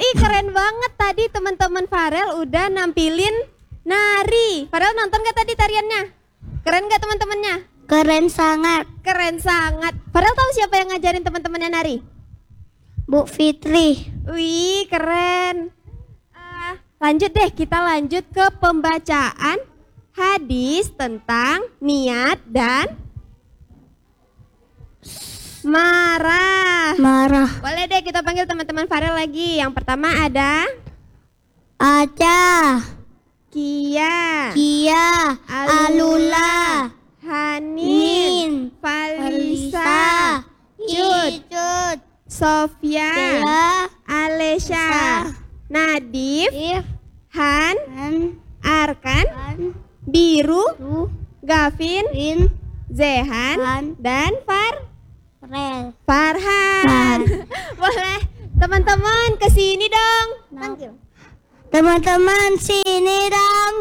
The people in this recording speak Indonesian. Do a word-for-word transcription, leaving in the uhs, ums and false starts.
Wih, keren banget tadi teman-teman Farel udah nampilin nari. Farel nonton gak tadi tariannya? Keren gak teman-temannya? Keren sangat. Keren sangat. Farel tahu siapa yang ngajarin teman-temannya nari? Bu Fitri. Wih, keren. Uh, lanjut deh, kita lanjut ke pembacaan hadis tentang niat dan marah. Marah. Boleh deh kita panggil teman-teman Farel lagi. Yang pertama ada Aca, Kia, Kia, Alula, Hanin, Nin, Falisa, Jud, Icut, Sofia, Bella, Alesha, Nadif, If, Han, Han, Arkan, Han, Biru, Ru, Gavin, Rin, Zehan, Han, dan Far Rel. Farhan. Boleh teman-teman kesini dong. Nah. Panggil. Teman-teman sini dong.